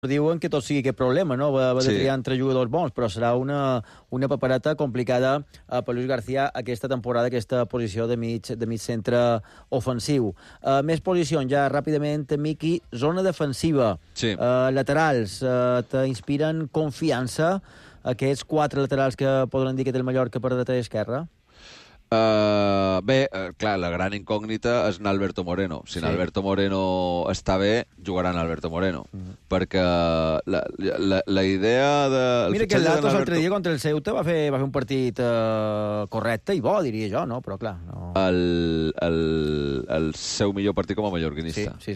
diuen que tot sigui aquest problema, no? Va de triar entre jugadors bons, però serà una papereta complicada per Luis García aquesta temporada, aquesta posició de mig centre ofensiu. Més posicions, ja ràpidament, Miqui, zona defensiva, laterals, t'inspiren confiança aquests 4 laterals que poden dir que té el Mallorca per dreta i esquerra? Clar, la gran incògnita és Alberto Moreno. Si Alberto Moreno està bé, jugaran Alberto Moreno. Perquè la idea de... Mira que el Latos l'altre dia contra el Ceuta va fer un partit correcte i bo, diria jo, no? Però clar... El seu millor partit com a mallorquinista. Sí.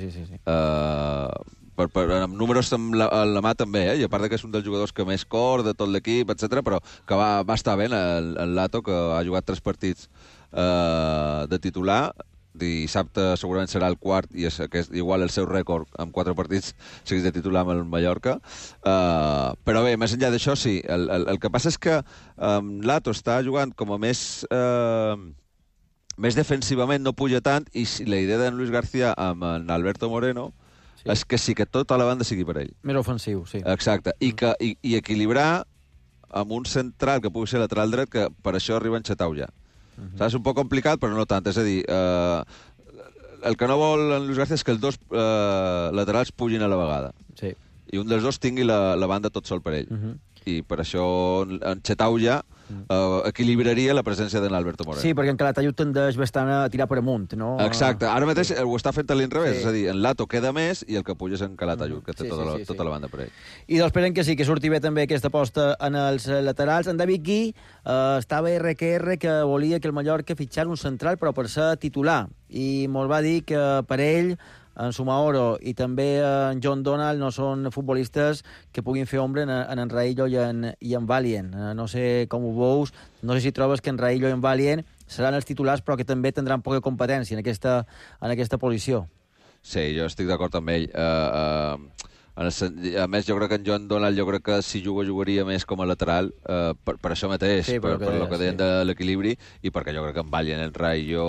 Amb números amb la mà també, i a part que és un dels jugadors que més cor de tot l'equip, etc, però que va estar bé el Lato, que ha jugat 3 partits de titular. Dissabte segurament serà el quart, i és igual el seu rècord amb 4 partits seguits de titular amb el Mallorca. Però bé, més enllà d'això, sí. El que passa és que Lato està jugant com a més defensivament, no puja tant, i la idea de Luis García amb Alberto Moreno és que sí que tota la banda sigui per ell. Més ofensiu, sí. Exacte. I equilibrar amb un central que pugui ser lateral dret, que per això arriba en Xetau ja. És un poc complicat, però no tant. És a dir, el que no vol en Luis García és que els 2 laterals pugin a la vegada. Sí. I un dels 2 tingui la banda tot sol per ell. I per això en Xetau ja equilibraria la presència de l'Alberto Moreno. Sí, perquè en Calatayud tendeix bastant a tirar per amunt, no? Exacte. Ara mateix ho està fent a l'inrevés, és a dir, en Lato queda més i el que puja és en Calatayud, que té tota la banda per ell. I doncs esperem que sí, que surti bé també aquesta aposta en els laterals. En David Gui estava RQR que volia que el Mallorca fitxés un central, però per ser titular. I molt va dir que per ell en Sumaoro i també en John Donald no són futbolistes que puguin fer ombra en Raillo i en Valien. No sé com ho veus, no sé si trobes que en Raillo i en Valien seran els titulars, però que també tindran poca competència en aquesta posició. Sí, jo estic d'acord amb ell. A més, jo crec que en John Donald, que si jugaria més com a lateral, per això mateix, per el que deien de l'equilibri, i perquè jo crec que en Valien i en Raillo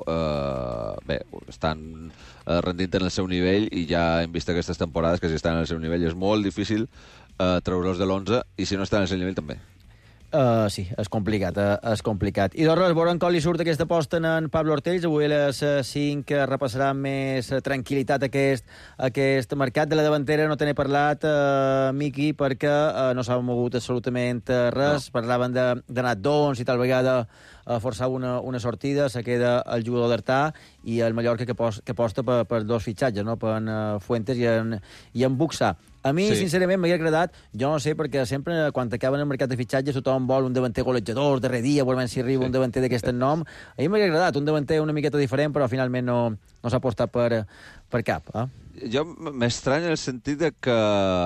estan rendint en el seu nivell, i ja hem vist aquestes temporades que si estan en el seu nivell és molt difícil treure'ls de l'11, i si no estan en el seu nivell també. Sí, és complicat. I doncs res, veurem com li surt aquesta aposta en Pablo Ortells. Avui a les 5 repassarà més tranquil·litat aquest mercat. De la davantera no te n'he parlat, Miqui, perquè no s'ha mogut absolutament res. Parlaven d'anar Dons i tal vegada forçar una sortida, se queda el jugador d'Artà i el Mallorca que aposta per 2 fitxatges, no? Per Fuentes i en Buxà. A mi, sincerament, m'hauria agradat, jo no sé, perquè sempre, quan acaben el mercat de fitxatges, tothom vol un davanter golejador, darrer dia, veurem si arriba un davanter d'aquest nom. A mi m'hauria agradat un davanter una miqueta diferent, però finalment no s'ha apostat per cap. Jo m'estranya en el sentit que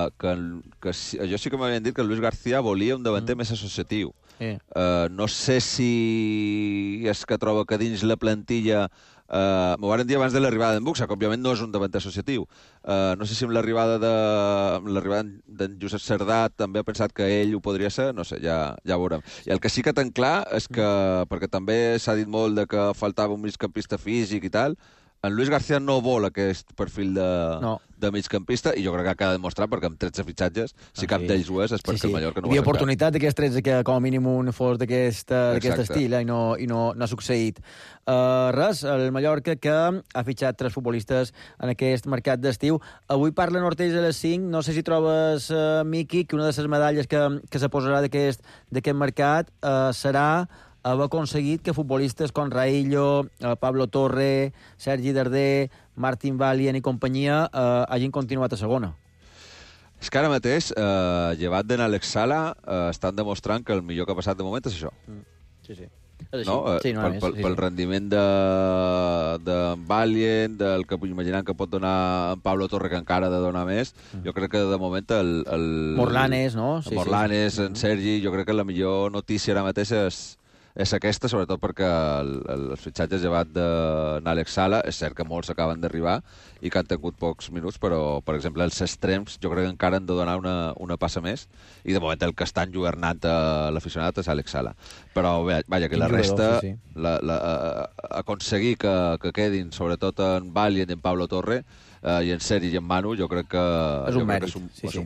jo sí que m'havien dit que el Luis García volia un davanter més associatiu. No sé si és que troba que dins la plantilla... M'ho van dir abans de l'arribada d'en Buxà, que òbviament no és un davanter associatiu. No sé si amb l'arribada d'en Josep Cerdà també ha pensat que ell ho podria ser, no sé, ja veurem. I el que sí que ten clar és que, perquè també s'ha dit molt de que faltava un migcampista físic i tal, en Luis García no vol aquest perfil de migcampista, i jo crec que ha quedat demostrat, perquè amb 13 fitxatges, si cap d'ells ho és perquè el Mallorca no ho ha cercat. Hi havia oportunitat d'aquests 13 que com a mínim un fos d'aquest estil, i no ha succeït. Res, el Mallorca que ha fitxat 3 futbolistes en aquest mercat d'estiu. Avui parlen Ortells a les 5. No sé si trobes, Miqui, que una de les medalles que se posarà d'aquest mercat serà haver aconseguit que futbolistes com Raillo, Pablo Torre, Sergi Darder, Martin Valien i companyia hagin continuat a segona. És que ara mateix, llevat d'en Alex Sala, estan demostrant que el millor que ha passat de moment és això. Sí. Pel rendiment de Valien, del que imaginant que pot donar en Pablo Torre, que encara ha de donar més, jo crec que de moment Morlanes, no? Morlanes, en Sergi, jo crec que la millor notícia ara mateix és aquesta, sobretot perquè els fitxatges llevat d'Àlex Sala, és cert que molts acaben d'arribar i que han tingut pocs minuts, però, per exemple, els extrems jo crec que encara han de donar una passa més, i de moment el que estan jugant l'aficionat és Àlex Sala. Però, vaja, que la resta, aconseguir que quedin, sobretot en Valien i en Pablo Torre, i en Sergi i en Manu, jo crec que és un